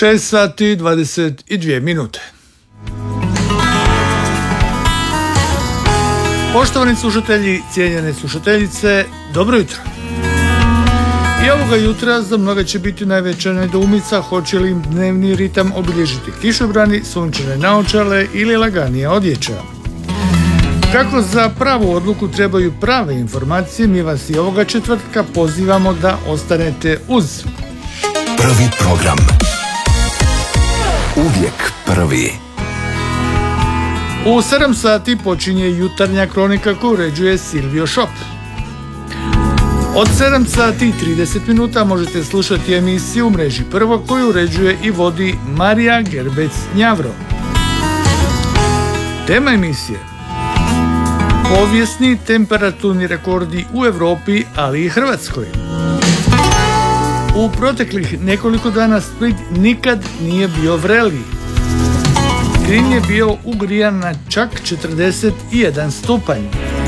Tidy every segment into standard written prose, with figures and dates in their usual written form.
6 sati 22 minute. Poštovani slušatelji, cijenjene slušateljice, dobro jutro. I ovoga jutra za mnoga će biti najveća nedoumica hoće li im dnevni ritam obilježiti kišobrani, sunčane naočale ili laganija odjeća. Kako za pravu odluku trebaju prave informacije, mi vas i ovoga četvrtka pozivamo da ostanete uz Prvi program. Uvijek prvi. U 7 sati počinje jutarnja kronika koju uređuje Silvio Šop. Od 7 sati i 30 minuta možete slušati emisiju u mreži Prvo koju uređuje i vodi Marija Gerbec-Njavro. Tema emisije: povijesni temperaturni rekordi u Europi, ali i Hrvatskoj. U proteklih nekoliko dana Split nikad nije bio vreliji. Knin je bio ugrijan na čak 41 stupanj.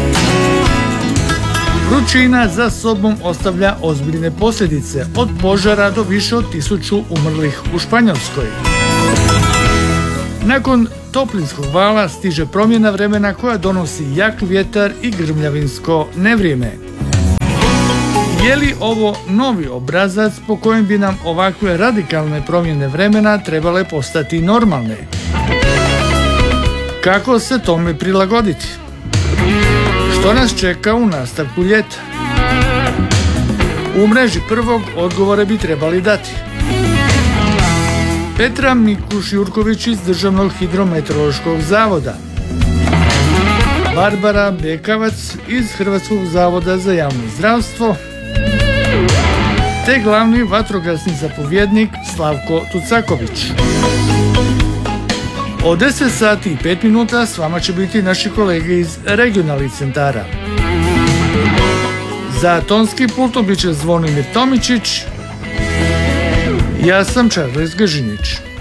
Vrućina za sobom ostavlja ozbiljne posljedice, od požara do više od 1000 umrlih u Španjolskoj. Nakon toplinskog vala stiže promjena vremena koja donosi jak vjetar i grmljavinsko nevrijeme. Je li ovo novi obrazac po kojem bi nam ovakve radikalne promjene vremena trebale postati normalne? Kako se tome prilagoditi? Što nas čeka u nastavku ljeta? U mreži Prvog odgovore bi trebali dati Petra Mikuš-Jurković iz Državnog hidrometeorološkog zavoda, Barbara Bekavac iz Hrvatskog zavoda za javno zdravstvo, te glavni vatrogasni zapovjednik Slavko Tucaković. Od 10 sati i 5 minuta s vama će biti naši kolege iz regionalnih centara. Za tonski pultom bit će Zvonimir Tomičić, ja sam Charles Gažinić.